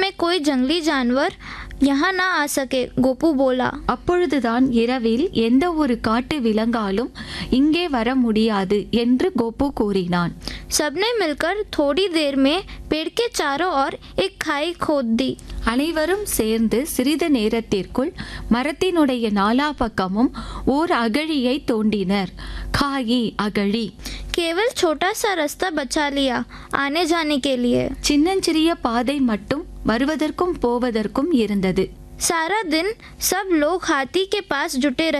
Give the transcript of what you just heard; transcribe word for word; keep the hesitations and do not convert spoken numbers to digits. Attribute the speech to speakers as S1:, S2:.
S1: में कोई जंगली जानवर यहाँ ना आ सके, गोपू बोला।
S2: அப்பொழுதுதான் இரவில் எந்த ஒரு காட்டு விலங்காலும் இங்கே வர முடியாது என்று கோபு கூறினான்.
S1: सबने मिलकर थोड़ी देर में पेड़ के चारों ओर एक खाई खोद दी।
S2: அனைவரும் சேர்ந்து சிறிது நேரத்திற்குள் மரத்தினுடைய நாலா பக்கமும் ஓர் அகழியை தோண்டினர். காயி அகழி.
S1: केवल छोटा सा रास्ता बचा लिया आने जाने के लिए।
S2: சின்னஞ்சிறிய பாதை மட்டும் வருவதற்கும் போவதற்கும் இருந்தது.
S1: सारा दिन सब लोग हाथी के पास जुटे रहे।